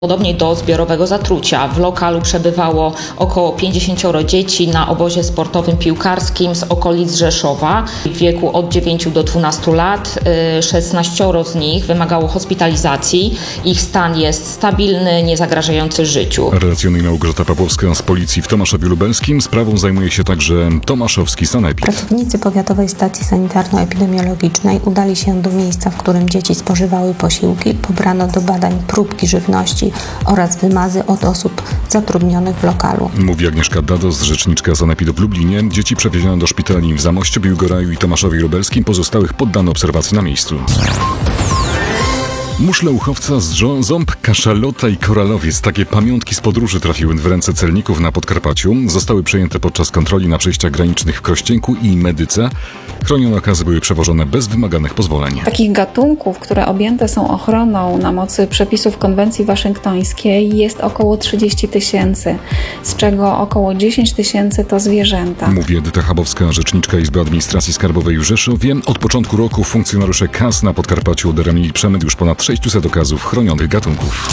Podobnie do zbiorowego zatrucia. W lokalu przebywało około 50 dzieci na obozie sportowym piłkarskim z okolic Rzeszowa w wieku od 9 do 12 lat. 16 z nich wymagało hospitalizacji. Ich stan jest stabilny, nie zagrażający życiu. Relacjonuje Małgorzata Pawłowska z policji w Tomaszowie Lubelskim. Sprawą zajmuje się także tomaszowski sanepid. Pracownicy Powiatowej Stacji Sanitarno-Epidemiologicznej udali się do miejsca, w którym dzieci spożywały posiłki. Pobrano do badań próbki żywności oraz wymazy od osób zatrudnionych w lokalu. Mówi Agnieszka Dados, rzeczniczka sanepidu w Lublinie. Dzieci przewieziono do szpitali w Zamościu, Biłgoraju i Tomaszowie Lubelskim. Pozostałych poddano obserwacji na miejscu. Muszle uchowca, ząb, kaszalota i koralowiec. Takie pamiątki z podróży trafiły w ręce celników na Podkarpaciu. Zostały przejęte podczas kontroli na przejściach granicznych w Krościenku i Medyce. Chronione okazy były przewożone bez wymaganych pozwoleń. Takich gatunków, które objęte są ochroną na mocy przepisów konwencji waszyngtońskiej, jest około 30 000, z czego około 10 000 to zwierzęta. Mówi Edyta Chabowska, rzeczniczka Izby Administracji Skarbowej w Rzeszowie. Od początku roku funkcjonariusze KAS na Podkarpaciu udaremnili przemyt już ponad 600 okazów chronionych gatunków.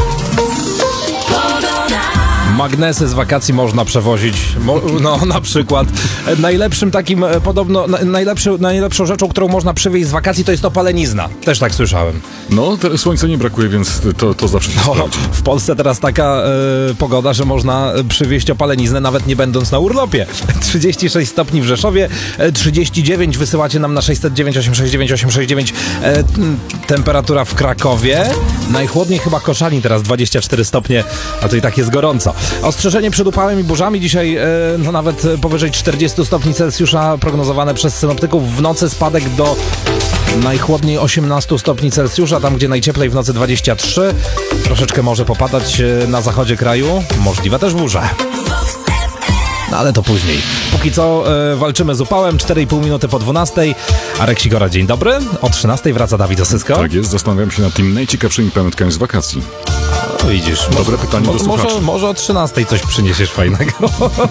Magnesy z wakacji można przewozić, na przykład. Najlepszym takim, podobno, najlepszą rzeczą, którą można przywieźć z wakacji, to jest opalenizna. Też tak słyszałem. No, słońca nie brakuje, więc to zawsze się sprawdzi. W Polsce teraz taka pogoda, że można przywieźć opaleniznę, nawet nie będąc na urlopie. 36 stopni w Rzeszowie, 39 wysyłacie nam na 609 869 869. Temperatura w Krakowie. Najchłodniej chyba Koszalin teraz 24 stopnie, a to i tak jest gorąco. Ostrzeżenie przed upałem i burzami. Dzisiaj nawet powyżej 40 stopni Celsjusza prognozowane przez synoptyków. W nocy spadek do najchłodniej 18 stopni Celsjusza, tam gdzie najcieplej w nocy 23. Troszeczkę może popadać na zachodzie kraju. Możliwe też burze. No ale to później. Póki co walczymy z upałem. 4,5 minuty po 12. Arek Sigora, dzień dobry. O 13 wraca Dawid Osysko. Tak jest, zastanawiam się nad tymi najciekawszymi pamiątkami z wakacji. Widzisz, dobre pytanie do słuchaczy. Może o 13 coś przyniesiesz fajnego.